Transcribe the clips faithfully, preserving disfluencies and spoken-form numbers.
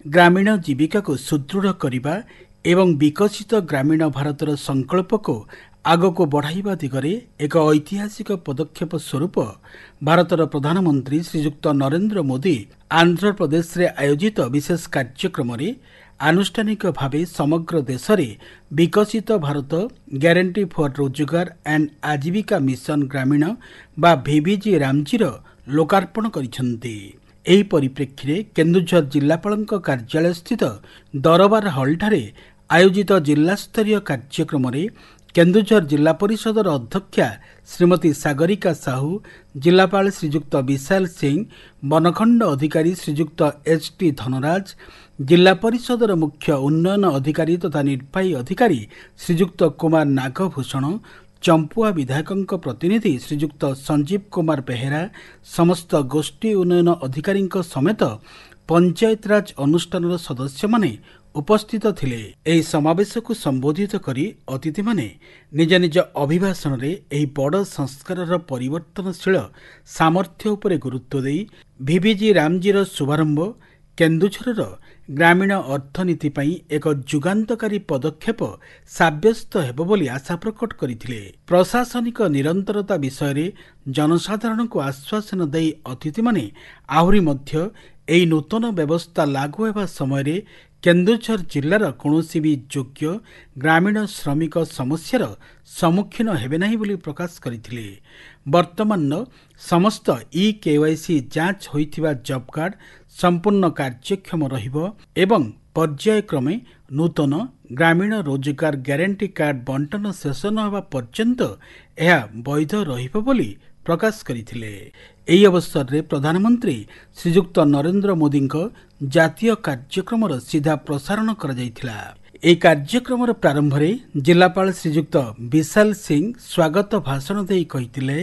ग्रामीण जीविका को सुदृढ़ करने एवं विकसित ग्रामीण भारतर संकल्प को आग को बढ़ाइबा दिगरे एक ऐतिहासिक पदक्षेप स्वरूप भारतर प्रधानमंत्री श्रीजुक्त नरेंद्र मोदी आंध्र प्रदेश रे आयोजित विशेष कार्यक्रम रे आनुष्ठानिक भावे समग्र देश रे विकसित भारत ग्यारंटी फॉर रोजगार एंड आजीविका मिशन ग्रामीण बा भिभिजी रामजी लोकार्पण करिसेंती। एही परिप्रेक्षी रे केन्दुझर जिलापालक कार्यालय स्थित दरबार हॉल ठारे आयोजित जिला स्तरीय कार्यक्रम रे केन्दुझर जिला परिषदर अध्यक्षा श्रीमती सागरिका साहू, जिलापाल श्रीजुक्त विशाल सिंह, बनखंड अधिकारी श्रीजुक्त एच टी धनराज, जिला परिषदर मुख्य उन्नयन अधिकारी तथा निर्वाही अधिकारी श्रीजुक्त कुमार नागभूषण, चंपुआ विधायक प्रतिनिधि श्रीजुक्त संजीव कुमार बेहेरा, समस्त गोष्ठी उन्नयन अधिकारी समेत पंचायतराज अनुष्ठान सदस्य माने उपस्थित थिले। एही समावेश को संबोधित करी अतिथि माने निज निज अभिभाषण रे एही बड़ संस्कार परिवर्तनशील सामर्थ्य उपरे गुरुत्व देई भिभिजी रामजीर शुभारंभ केन्दुझर ग्रामीण अर्थनीति पई एक जुगान्तकारी पदक्षेप साब्यस्त हेबो बोली आशा प्रकट करथिले। प्रशासनिक निरंतरता विषय रे जनसाधारण को आश्वासन देई अतिथि माने आहुरी मध्य एही नूतन व्यवस्था लागू हेबा समय रे केन्दुझर जिल्लार कौनसी भी योग्य ग्रामीण श्रमिक समस्यार सम्मुखीन हेबे नाही बोली प्रकाश करथिले। वर्तमान समस्त ई केवाईसी जांच होइथिबा जॉब कार्ड संपूर्ण कार्यक्षम रहिबो एवं पर्यायक्रमे नूतन ग्रामीण रोजगार ग्यारंटी कार्ड बंटन शेष न होबा पर्यंत यह वैध रहिबो बोली प्रकाश करथिले। एही अवसर रे प्रधानमंत्री श्रीजुक्त नरेंद्र मोदी जातीय कार्यक्रम सीधा प्रसारण करा जायथिला। एही कार्यक्रम प्रारंभ रे जिलापाल श्रीजुक्त विशाल सिंह स्वागत भाषण देई कहिथिले,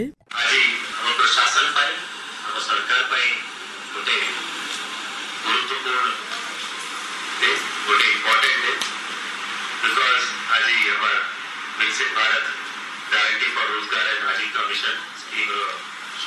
भारत ग्यारंटी फॉर रोजगार एंड आजीविका मिशन स्कीम